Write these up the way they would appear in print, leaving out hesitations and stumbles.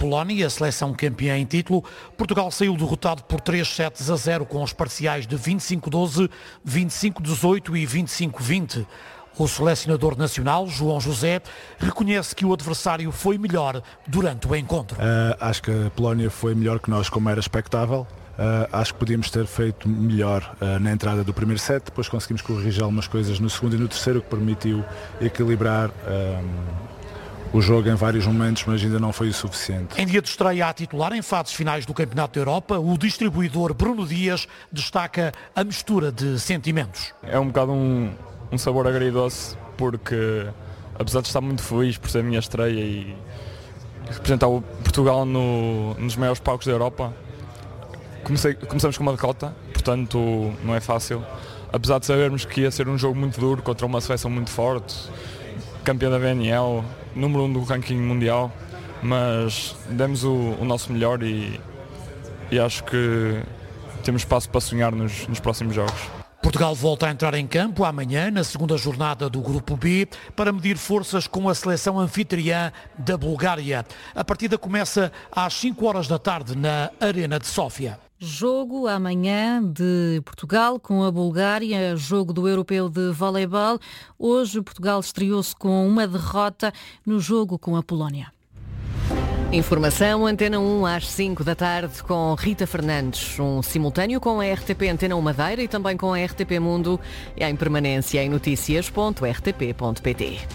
Polónia, a seleção campeã em título. Portugal saiu derrotado por 3-7-0 com os parciais de 25-12, 25-18 e 25-20. O selecionador nacional, João José, reconhece que o adversário foi melhor durante o encontro. Acho que a Polónia foi melhor que nós, como era expectável. Acho que podíamos ter feito melhor na entrada do primeiro set, depois conseguimos corrigir algumas coisas no segundo e no terceiro, que permitiu equilibrar o jogo em vários momentos, mas ainda não foi o suficiente. Em dia de estreia a titular em fases finais do Campeonato da Europa, o distribuidor Bruno Dias destaca a mistura de sentimentos. É um bocado um sabor agridoce, porque apesar de estar muito feliz por ser a minha estreia e representar o Portugal nos maiores palcos da Europa, começamos com uma derrota, portanto não é fácil, apesar de sabermos que ia ser um jogo muito duro contra uma seleção muito forte, campeã da VNL, número 1 do ranking mundial, mas demos o nosso melhor e acho que temos espaço para sonhar nos próximos jogos. Portugal volta a entrar em campo amanhã, na segunda jornada do Grupo B, para medir forças com a seleção anfitriã da Bulgária. A partida começa às 5 horas da tarde na Arena de Sófia. Jogo amanhã de Portugal com a Bulgária, jogo do Europeu de Voleibol. Hoje Portugal estreou-se com uma derrota no jogo com a Polónia. Informação Antena 1 às 5 da tarde com Rita Fernandes. Um simultâneo com a RTP Antena 1 Madeira e também com a RTP Mundo e em permanência em noticias.rtp.pt.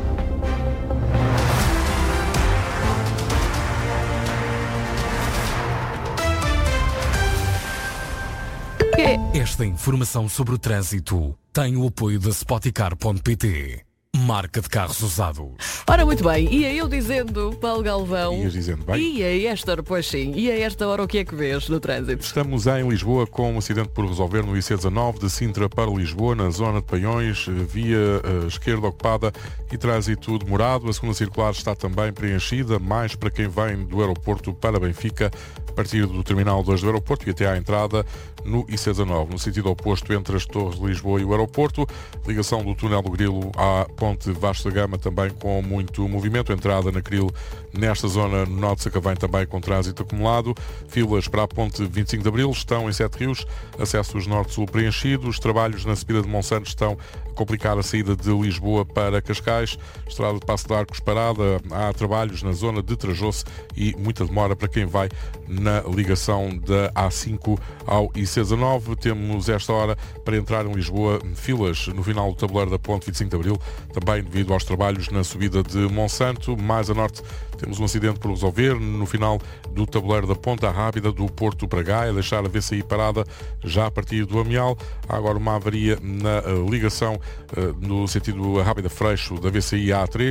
Esta informação sobre o trânsito tem o apoio da Spoticar.pt. Marca de carros usados. Ora, muito bem, ia eu dizendo, Paulo Galvão. Ias dizendo bem? E a esta hora, pois sim, e a esta hora o que é que vês no trânsito? Estamos em Lisboa com um acidente por resolver no IC19 de Sintra para Lisboa, na zona de Paiões, via esquerda ocupada e trânsito demorado. A segunda circular está também preenchida, mais para quem vem do aeroporto para Benfica, a partir do Terminal 2 do aeroporto e até à entrada no IC19, no sentido oposto entre as Torres de Lisboa e o aeroporto. Ligação do túnel do Grilo à Ponte Vasco da Gama também com muito movimento. Entrada na Cril nesta zona norte de Sacavém também com trânsito acumulado. Filas para a Ponte 25 de Abril estão em Sete Rios. Acessos norte-sul preenchidos. Trabalhos na subida de Monsanto estão a complicar a saída de Lisboa para Cascais. Estrada de Passo de Arcos parada. Há trabalhos na zona de Trajoso e muita demora para quem vai na ligação da A5 ao IC19. Temos esta hora para entrar em Lisboa filas no final do tabuleiro da Ponte 25 de Abril, também devido aos trabalhos na subida de Monsanto. Mais a norte temos um acidente por resolver no final do tabuleiro da Ponta Rábida do Porto para Gaia, deixar a VCI parada já a partir do Amial. Há agora uma avaria na ligação no sentido Rábida Freixo da VCI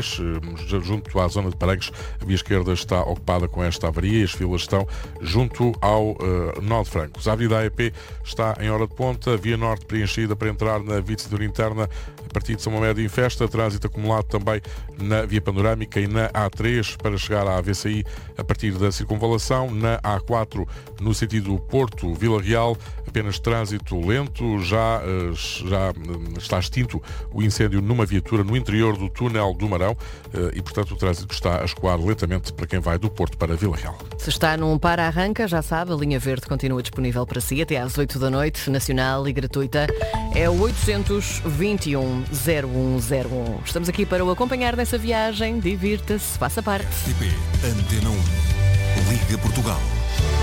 A3, junto à zona de Paredes. A via esquerda está ocupada com esta avaria e as filas estão junto ao Nó de Francos. A Avenida AEP está em hora de ponta, a via norte preenchida para entrar na via de cintura interna a partir de São Mamed em Festa, trânsito acumulado também na via panorâmica e na A3 para chegar à VCI a partir da circunvalação, na A4 no sentido Porto-Vila Real, apenas trânsito lento, já está extinto o incêndio numa viatura no interior do túnel do Marão e, portanto, o trânsito está a escoar lentamente para quem vai do Porto para Vila Real. Se está num para-arranca, já sabe, a linha verde continua disponível para si até às 8 da noite, nacional e gratuita. É o 821 0101. Estamos aqui para o acompanhar nessa viagem. Divirta-se, faça parte. RTP Antena 1. Liga Portugal.